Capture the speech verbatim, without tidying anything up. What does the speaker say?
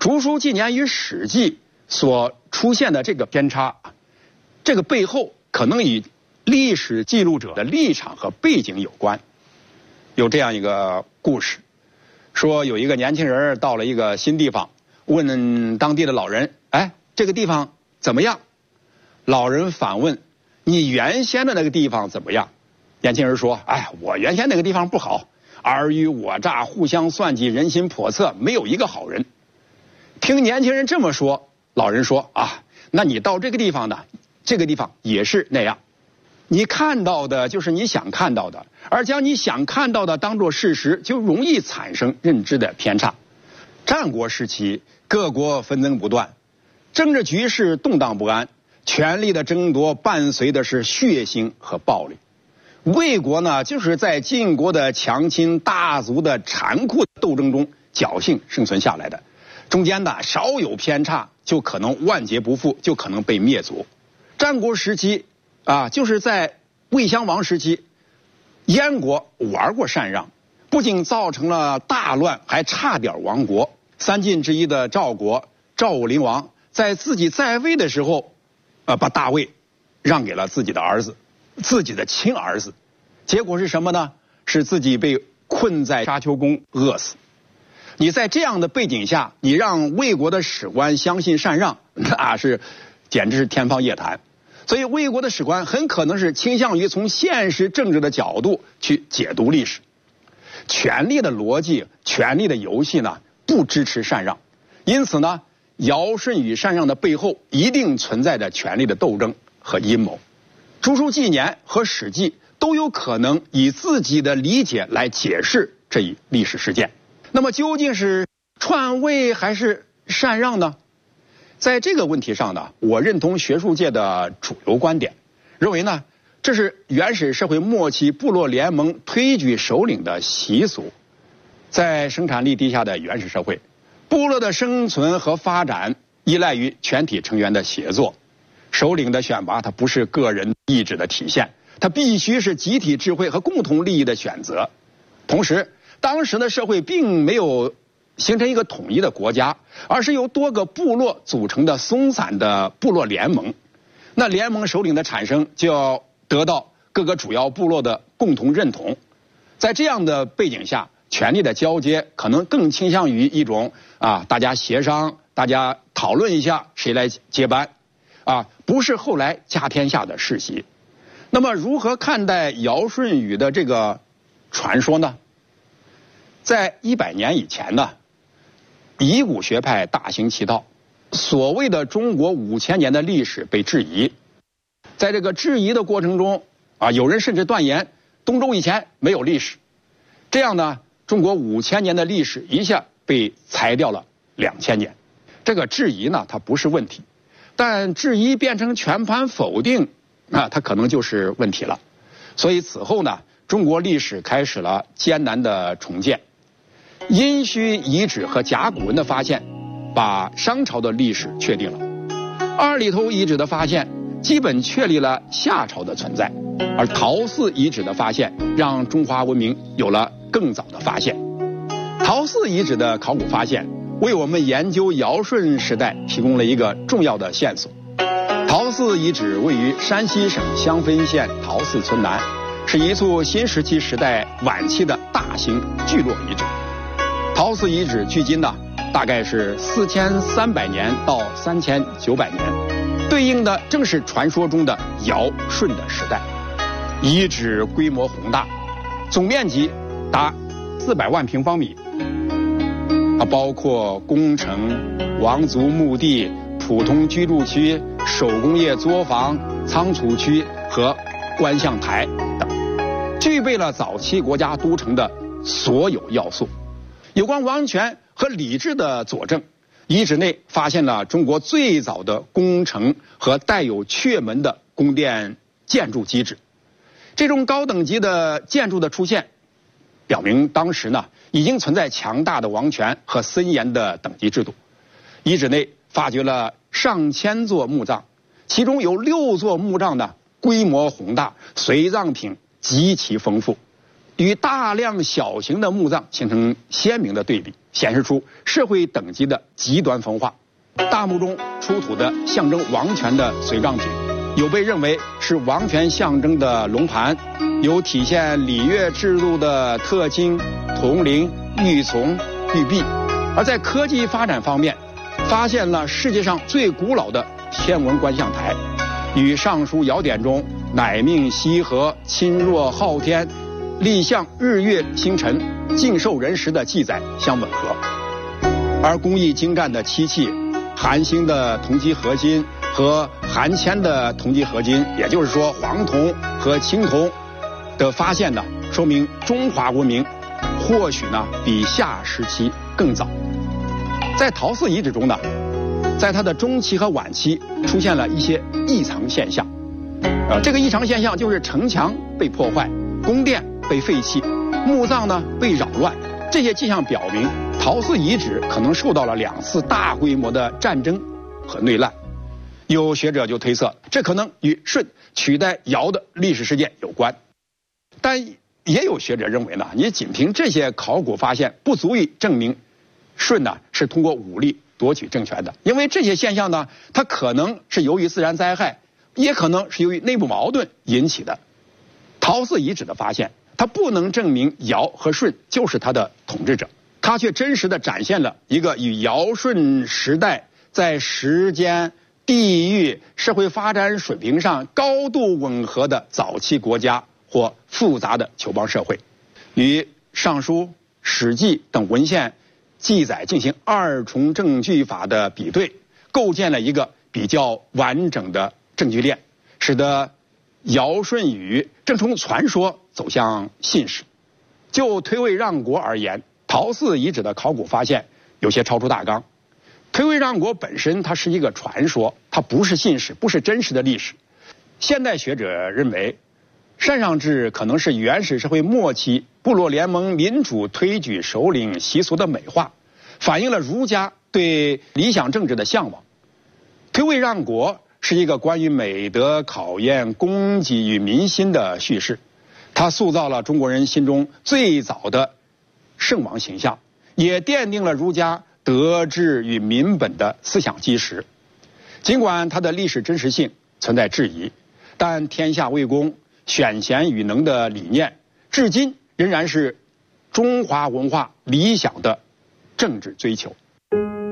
竹书纪年与《史记》所出现的这个偏差，这个背后可能与历史记录者的立场和背景有关。有这样一个故事，说有一个年轻人到了一个新地方，问当地的老人：“哎，这个地方怎么样？”老人反问：“你原先的那个地方怎么样？”年轻人说：“哎，我原先那个地方不好，尔虞我诈，互相算计，人心叵测，没有一个好人。”听年轻人这么说，老人说：“啊，那你到这个地方呢？这个地方也是那样。你看到的就是你想看到的，而将你想看到的当作事实，就容易产生认知的偏差。战国时期，各国纷争不断，政治局势动荡不安，权力的争夺伴随的是血腥和暴力。魏国呢，就是在晋国的强亲大族的残酷斗争中侥幸生存下来的。中间呢，稍有偏差，就可能万劫不复，就可能被灭族。战国时期啊，就是在魏襄王时期，燕国玩过禅让，不仅造成了大乱，还差点亡国。三晋之一的赵国赵武灵王，在自己在位的时候，呃，把大位让给了自己的儿子，自己的亲儿子。结果是什么呢？是自己被困在沙丘宫饿死。你在这样的背景下，你让魏国的史官相信禅让，那是简直是天方夜谭。所以魏国的史官很可能是倾向于从现实政治的角度去解读历史。权力的逻辑，权力的游戏呢，不支持禅让。因此呢，尧舜与禅让的背后一定存在着权力的斗争和阴谋。竹书纪年和史记都有可能以自己的理解来解释这一历史事件。那么究竟是篡位还是禅让呢？在这个问题上呢，我认同学术界的主流观点，认为呢，这是原始社会末期部落联盟推举首领的习俗。在生产力低下的原始社会，部落的生存和发展依赖于全体成员的协作。首领的选拔，它不是个人意志的体现，它必须是集体智慧和共同利益的选择。同时，当时的社会并没有形成一个统一的国家，而是由多个部落组成的松散的部落联盟。那联盟首领的产生就要得到各个主要部落的共同认同。在这样的背景下，权力的交接可能更倾向于一种啊，大家协商，大家讨论一下谁来接班，啊，不是后来家天下的世袭。那么如何看待尧舜禹的这个传说呢？在一百年以前呢，遗古学派大行其道，所谓的中国五千年的历史被质疑。在这个质疑的过程中啊，有人甚至断言东周以前没有历史。这样呢，中国五千年的历史一下被裁掉了两千年。这个质疑呢，它不是问题，但质疑变成全盘否定，啊，它可能就是问题了。所以此后呢，中国历史开始了艰难的重建。殷墟遗址和甲骨文的发现，把商朝的历史确定了。二里头遗址的发现，基本确立了夏朝的存在。而陶寺遗址的发现，让中华文明有了更早的发现。陶寺遗址的考古发现，为我们研究尧舜时代提供了一个重要的线索。陶寺遗址位于山西省襄汾县陶寺村南，是一处新石器时代晚期的大型聚落遗址。陶寺遗址距今呢，大概是四千三百年到三千九百年，对应的正是传说中的尧舜的时代。遗址规模宏大，总面积达四百万平方米，它包括宫城、王族墓地、普通居住区、手工业作坊、仓储区和观象台等，具备了早期国家都城的所有要素。有关王权和礼制的佐证，遗址内发现了中国最早的宫城和带有阙门的宫殿建筑基址。这种高等级的建筑的出现，表明当时呢已经存在强大的王权和森严的等级制度。遗址内发掘了上千座墓葬，其中有六座墓葬呢规模宏大，随葬品极其丰富。 与大量小型的墓葬形成鲜明的对比，显示出社会等级的极端分化。大墓中出土的象征王权的随葬品，有被认为是王权象征的龙盘，有体现礼乐制度的特金、铜铃、玉琮、玉璧。而在科技发展方面，发现了世界上最古老的天文观象台，与《尚书尧典》中乃命羲和、亲若昊天、立象日月星辰、敬受人时的记载相吻合。而工艺精湛的漆器、韩星的铜基合金和韩铅的铜基合金，也就是说黄铜和青铜的发现呢，说明中华文明或许呢比夏时期更早。在陶寺遗址中呢，在它的中期和晚期出现了一些异常现象。呃，这个异常现象就是城墙被破坏，宫殿被废弃，墓葬呢被扰乱。这些迹象表明，陶寺遗址可能受到了两次大规模的战争和内乱。有学者就推测，这可能与舜取代尧的历史事件有关。但也有学者认为呢，你仅凭这些考古发现不足以证明舜呢是通过武力夺取政权的，因为这些现象呢，它可能是由于自然灾害，也可能是由于内部矛盾引起的。陶寺遗址的发现，它不能证明尧和舜就是他的统治者，它却真实的展现了一个与尧舜时代在时间、地域、社会发展水平上高度吻合的早期国家或复杂的酋邦社会，与《尚书》《史记》等文献记载进行二重证据法的比对，构建了一个比较完整的证据链，使得尧舜禹正从传说走向信史。就推位让国而言，陶寺遗址的考古发现有些超出大纲。推位让国本身它是一个传说，它不是信史，不是真实的历史。现代学者认为，禅让制可能是原始社会末期部落联盟民主推举首领习俗的美化，反映了儒家对理想政治的向往。推位让国是一个关于美德考验功绩与民心的叙事，它塑造了中国人心中最早的圣王形象，也奠定了儒家德治与民本的思想基石。尽管它的历史真实性存在质疑，但天下为公、选贤与能的理念，至今仍然是中华文化理想的政治追求。